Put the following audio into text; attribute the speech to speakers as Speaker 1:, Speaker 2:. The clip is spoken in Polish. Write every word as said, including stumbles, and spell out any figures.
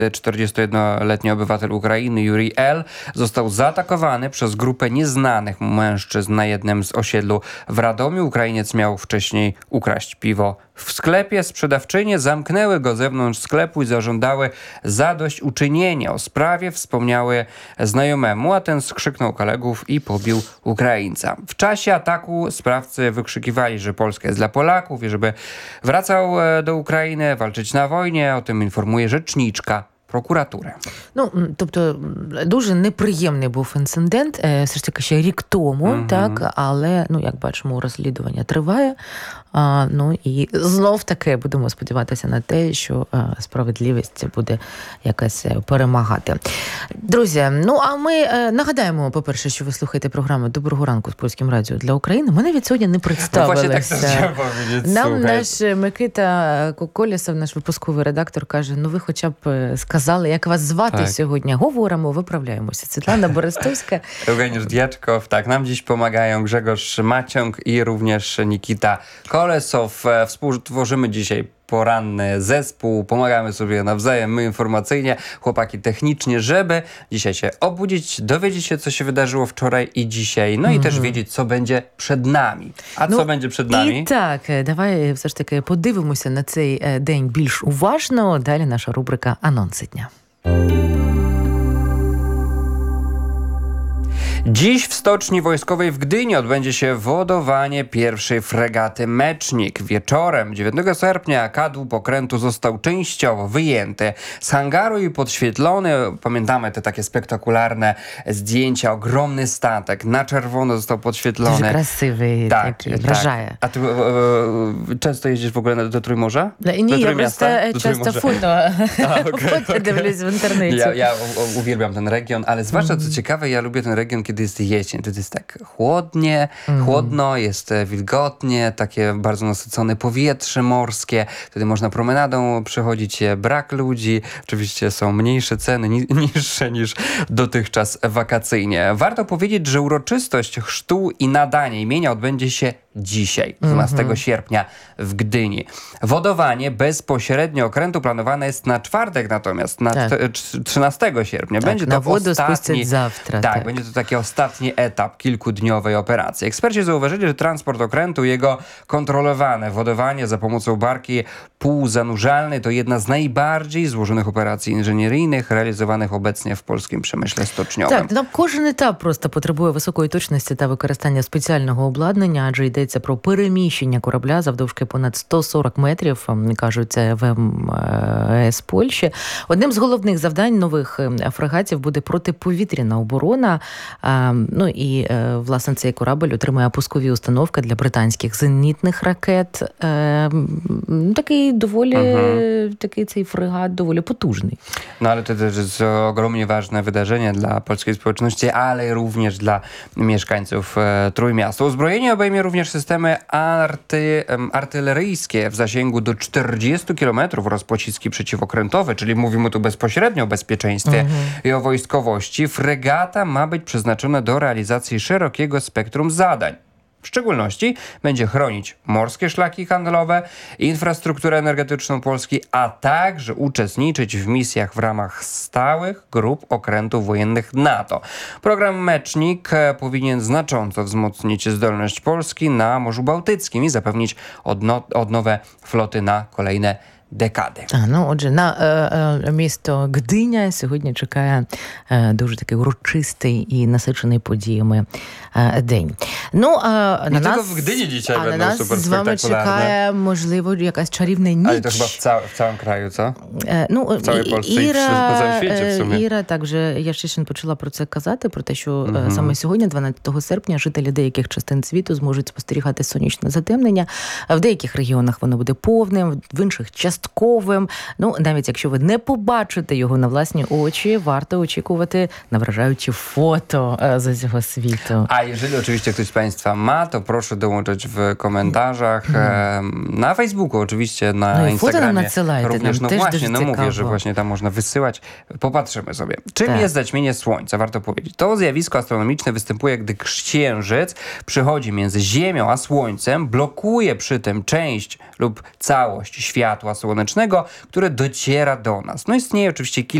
Speaker 1: czterdziestojednoletni obywatel Ukrainy Jurij L. został zaatakowany przez grupę nieznanych mężczyzn na jednym z osiedlu w Radomiu. Ukrainiec miał wcześniej ukraść piwo w sklepie. Sprzedawczynie zamknęły go zewnątrz sklepu i zażądały zadośćuczynienia. O sprawie wspomniały znajomemu, a ten skrzyknął kolegów i pobił Ukraińca. W czasie ataku sprawcy wykrzykiwali, że Polska jest dla Polaków i żeby wracał do Ukrainy, walczyć na wojnie. O tym informuje rzeczniczka прокуратури.
Speaker 2: Ну, тобто, дуже неприємний був інцидент, все ж таки ще рік тому, mm-hmm. так, але, ну, як бачимо, розслідування триває, а, ну, і знов таки будемо сподіватися на те, що а, справедливість буде якась перемагати. Друзі, ну, а ми е, нагадаємо, по-перше, що ви слухаєте програму «Доброго ранку» з Польським радіо для України. Ми навіть сьогодні не представилися.
Speaker 1: Ну,
Speaker 2: Нам наш Микита Колєсов, наш випусковий редактор, каже, ну, ви хоча б сказали, Казали, як вас звати
Speaker 1: tak.
Speaker 2: сьогодні. Говоримо, виправляємося. Світлана Берестовська.
Speaker 1: Eugeniusz Diaczkow. Tak, nam dziś pomagają Grzegorz Maciąg i również Nikita Kolesow. Współtworzymy dzisiaj poranny zespół. Pomagamy sobie nawzajem, my informacyjnie, chłopaki technicznie, żeby dzisiaj się obudzić, dowiedzieć się, co się wydarzyło wczoraj i dzisiaj, no mm-hmm. i też wiedzieć, co będzie przed nami. A
Speaker 2: ну,
Speaker 1: co będzie przed nami?
Speaker 2: І так, давай все ж таки подивимося на цей день більш уважно. Далі наша рубрика «Анонси дня».
Speaker 1: Dziś w Stoczni Wojskowej w Gdyni odbędzie się wodowanie pierwszej fregaty Mecznik. Wieczorem dziewiątego sierpnia kadłub pokrętu został częściowo wyjęty z hangaru i podświetlony. Pamiętamy te takie spektakularne zdjęcia. Ogromny statek na czerwono został podświetlony.
Speaker 2: Дуже красивий,
Speaker 1: tak,
Speaker 2: такий,
Speaker 1: tak.
Speaker 2: вражає.
Speaker 1: A ty e, e, często jeździsz w ogóle do Trójmorza?
Speaker 2: Ні, я просто часто фото
Speaker 1: okay,
Speaker 2: дивлюсь в інтернеті.
Speaker 1: Ja, ja u, uwielbiam ten region, ale zwłaszcza co ciekawe, ja lubię ten region, kiedy jest jesień. Wtedy jest tak chłodnie, mm. chłodno, jest wilgotnie, takie bardzo nasycone powietrze morskie. Wtedy można promenadą przechodzić, brak ludzi. Oczywiście są mniejsze ceny, ni- niższe niż dotychczas wakacyjnie. Warto powiedzieć, że uroczystość chrztu i nadanie imienia odbędzie się dzisiaj, dwunastego sierpnia w Gdyni. Wodowanie bezpośrednio okrętu planowane jest na czwartek, natomiast na tak. t- trzynastego sierpnia.
Speaker 2: Tak,
Speaker 1: będzie
Speaker 2: na
Speaker 1: to
Speaker 2: wodę
Speaker 1: ostatni,
Speaker 2: zawtra,
Speaker 1: tak,
Speaker 2: tak,
Speaker 1: będzie to taki ostatni etap kilkudniowej operacji. Eksperci zauważyli, że transport okrętu i jego kontrolowane wodowanie za pomocą barki półzanurzalnej to jedna z najbardziej złożonych operacji inżynieryjnych realizowanych obecnie w polskim przemyśle stoczniowym.
Speaker 2: Так, там кожен етап просто потребує високої точності та використання спеціального обладнання, адже йдеться про переміщення корабля завдовжки понад сто сорок метрів, кажуть в ем ес Польщі. Одним з головних завдань нових фрегатів буде протиповітряна оборона. Ну і, власне, цей корабль отримує пускові установки для британських зенітних ракет. Такий доволі, uh-huh. такий цей фрегат доволі потужний.
Speaker 1: No ale to też jest ogromnie ważne wydarzenie dla polskiej społeczności, ale również dla mieszkańców e, Trójmiasta. Uzbrojenie obejmie również systemy arty, artyleryjskie w zasięgu do czterdziestu kilometrów oraz pociski przeciwokrętowe, czyli mówimy tu bezpośrednio o bezpieczeństwie mm-hmm. i o wojskowości. Fregata ma być przeznaczona do realizacji szerokiego spektrum zadań. W szczególności będzie chronić morskie szlaki handlowe, infrastrukturę energetyczną Polski, a także uczestniczyć w misjach w ramach stałych grup okrętów wojennych NATO. Program Mecznik powinien znacząco wzmocnić zdolność Polski na Morzu Bałtyckim i zapewnić odno- odnowę floty na kolejne декади.
Speaker 2: А, ну, отже, на е, е, місто Гдиня сьогодні чекає е, дуже такий урочистий і насичений подіями е, день. Ну, е, на
Speaker 1: Не
Speaker 2: нас,
Speaker 1: тільки в Гдині дівчата
Speaker 2: а на нас з вами чекає, можливо, якась чарівна ніч.
Speaker 1: Але to chyba w, ca- w całym kraju, co?
Speaker 2: Е, ну,
Speaker 1: в całej Polsce
Speaker 2: Іра,
Speaker 1: і по цілому світі, в сумі.
Speaker 2: Іра, також, я ще ще почала про це казати, про те, що mm-hmm. саме сьогодні, дванадцятого серпня, жителі деяких частин світу зможуть спостерігати сонячне затемнення. В деяких регіонах воно буде повним, в інших частковим. Ну, навіть якщо ви не побачите його на власні очі, варто очікувати на wrażające фото z цього світу.
Speaker 1: A jeżeli oczywiście ktoś z Państwa ma, to proszę dołączyć w komentarzach mm. na Facebooku, oczywiście na
Speaker 2: no
Speaker 1: Instagramie.
Speaker 2: Również,
Speaker 1: no właśnie, no mówię, że właśnie tam można wysyłać. Popatrzymy sobie. Czym tak. jest zaćmienie Słońca? Warto powiedzieć. To zjawisko astronomiczne występuje, gdy Księżyc przychodzi między Ziemią a Słońcem, blokuje przy tym część lub całość światła słonecznego słonecznego, które dociera do nas. No istnieje oczywiście kilka